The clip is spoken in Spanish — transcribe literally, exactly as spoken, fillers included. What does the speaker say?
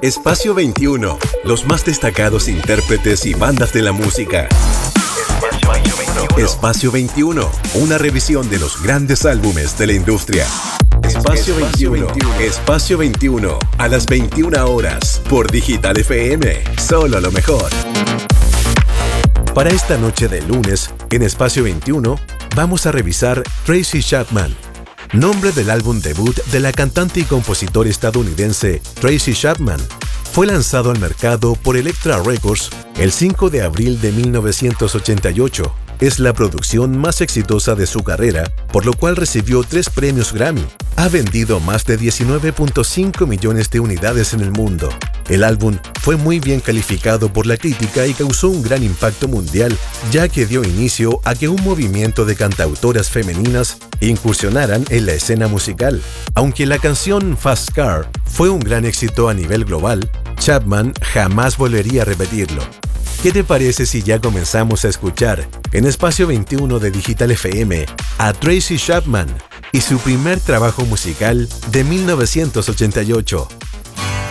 Espacio veintiuno, los más destacados intérpretes y bandas de la música. Espacio veintiuno. Espacio veintiuno, una revisión de los grandes álbumes de la industria. Espacio veintiuno, Espacio veintiuno, a las veintiuna horas, por Digital F M, solo lo mejor. Para esta noche de lunes, en Espacio veintiuno, vamos a revisar Tracy Chapman, nombre del álbum debut de la cantante y compositora estadounidense Tracy Chapman. Fue lanzado al mercado por Elektra Records el cinco de abril de mil novecientos ochenta y ocho. Es la producción más exitosa de su carrera, por lo cual recibió tres premios Grammy. Ha vendido más de diecinueve punto cinco millones de unidades en el mundo. El álbum fue muy bien calificado por la crítica y causó un gran impacto mundial, ya que dio inicio a que un movimiento de cantautoras femeninas incursionaran en la escena musical. Aunque la canción Fast Car fue un gran éxito a nivel global, Chapman jamás volvería a repetirlo. ¿Qué te parece si ya comenzamos a escuchar en Espacio veintiuno de Digital F M a Tracy Chapman y su primer trabajo musical de mil novecientos ochenta y ocho?